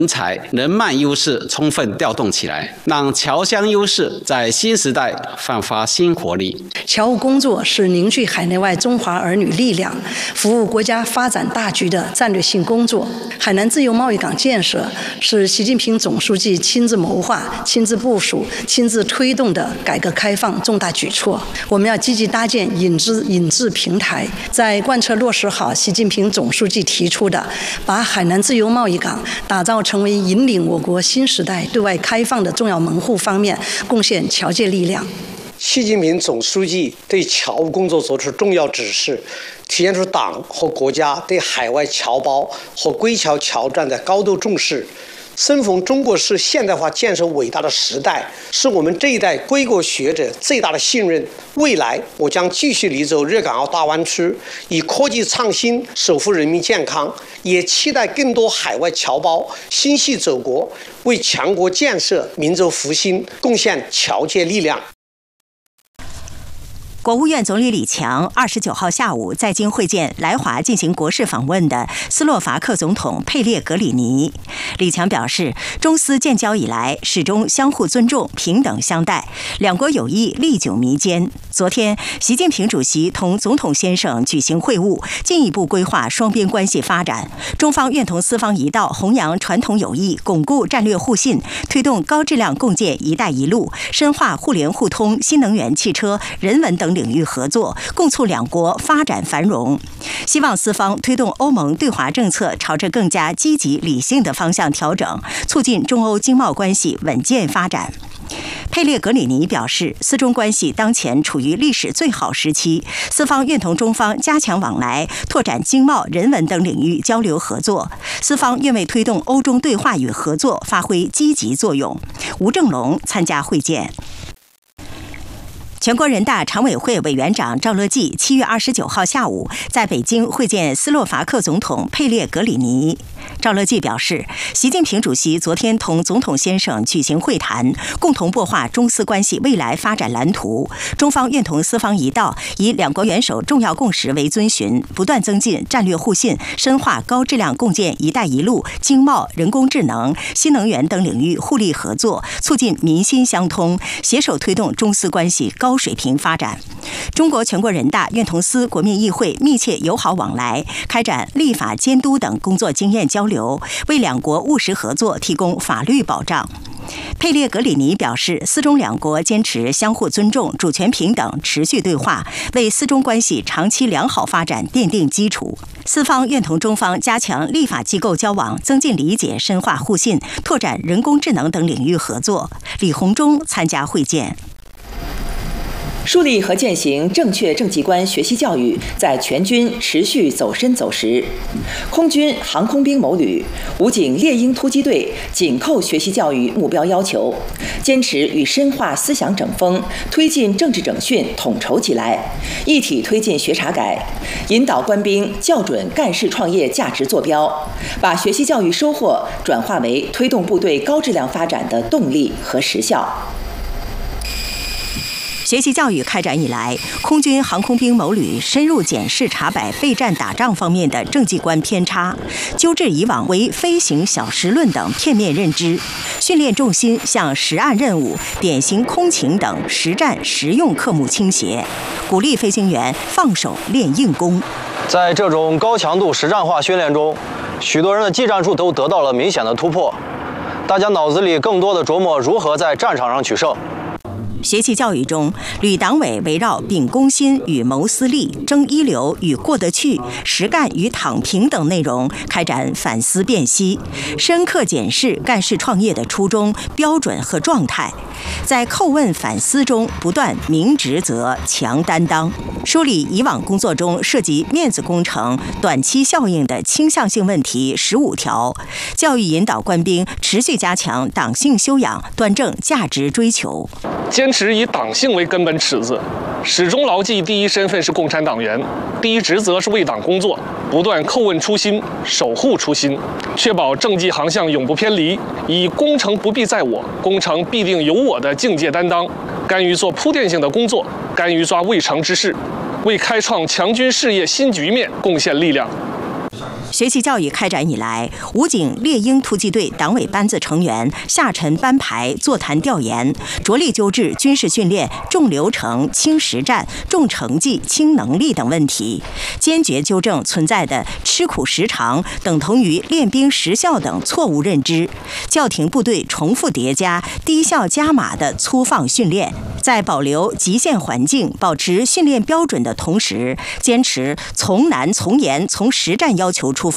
人才、人脉优势充分调动起来，让侨乡优势在新时代焕发新活力。 侨务工作是凝聚海内外中华儿女力量、服务国家发展大局的战略性工作。海南自由贸易港建设是习近平总书记亲自谋划、亲自部署、亲自推动的改革开放重大举措。我们要积极搭建引资平台，在贯彻落实好习近平总书记提出的把海南自由贸易港打造成为引领我国新时代对外开放的重要门户方面贡献侨界力量。 习近平总书记对侨务工作作出重要指示，体现出党和国家对海外侨胞和归侨侨站的高度重视。生逢中国式现代化建设伟大的时代，是我们这一代归国学者最大的信任。未来，我将继续力走粤港澳大湾区，以科技创新守护人民健康，也期待更多海外侨胞心系祖国，为强国建设、民族复兴贡献侨界力量。 国务院总理李强29号下午在京会见来华进行国事访问的斯洛伐克总统佩列格里尼。李强表示，中斯建交以来始终相互尊重、平等相待，两国友谊历久弥坚。昨天，习近平主席同总统先生举行会晤，进一步规划双边关系发展。中方愿同斯方一道弘扬传统友谊，巩固战略互信，推动高质量共建“一带一路”，深化互联互通、新能源汽车、人文等领域合作，共促两国发展繁荣。希望斯方推动欧盟对华政策朝着更加积极理性的方向调整，促进中欧经贸关系稳健发展。佩列格里尼表示，斯中关系当前处于历史最好时期，斯方愿同中方加强往来，拓展经贸、人文等领域交流合作。斯方愿为推动欧中对话与合作发挥积极作用。吴正龙参加会见。全国人大常委会委员长赵乐际7月29号下午在北京会见斯洛伐克总统佩列格里尼。赵乐际表示，习近平主席昨天同总统先生举行会谈，共同擘画中斯关系未来发展蓝图。中方愿同斯方一道，以两国元首重要共识为遵循，不断增进战略互信，深化高质量共建“一带一路”经贸、人工智能、新能源等领域互利合作，促进民心相通，携手推动中斯关系高水平发展。中国全国人大愿同斯国民议会密切友好往来，开展立法监督等工作经验交流，为两国务实合作提供法律保障。佩列格里尼表示，斯中两国坚持相互尊重、主权平等，持续对话，为斯中关系长期良好发展奠定基础。斯方愿同中方加强立法机构交往，增进理解，深化互信，拓展人工智能等领域合作。李鸿忠参加会见。 树立和践行正确政绩观学习教育在全军持续走深走实。空军航空兵某旅、武警猎鹰突击队紧扣学习教育目标要求，坚持与深化思想整风，推进政治整训统筹起来，一体推进学察改，引导官兵校准干事创业价值坐标，把学习教育收获转化为推动部队高质量发展的动力和实效。 学习教育开展以来，空军航空兵某旅深入检视查摆备战打仗方面的政绩观偏差，纠正以往为飞行小时论等片面认知，训练重心向实案任务、典型空勤等实战实用科目倾斜，鼓励飞行员放手练硬功。 在这种高强度实战化训练中，许多人的技战术都得到了明显的突破，大家脑子里更多的琢磨如何在战场上取胜。 学习教育中，旅党委围绕秉公心与谋私利、争一流与过得去、实干与躺平等内容开展反思辨析，深刻检视干事创业的初衷、标准和状态，在叩问反思中不断明职责、强担当，梳理以往工作中涉及面子工程、短期效应的倾向性问题15条，教育引导官兵持续加强党性修养，端正价值追求。 坚持以党性为根本尺子，始终牢记第一身份是共产党员，第一职责是为党工作，不断叩问初心，守护初心，确保政绩航向永不偏离，以工程不必在我，工程必定有我的境界担当，甘于做铺垫性的工作，甘于抓未成之事，为开创强军事业新局面贡献力量。 学习教育开展以来，武警猎鹰突击队党委班子成员下沉班排座谈调研，着力纠治军事训练重流程轻实战、重成绩轻能力等问题，坚决纠正存在的吃苦时长等同于练兵时效等错误认知，叫停部队重复叠加、低效加码的粗放训练，在保留极限环境、保持训练标准的同时，坚持从难从严从实战要求出发。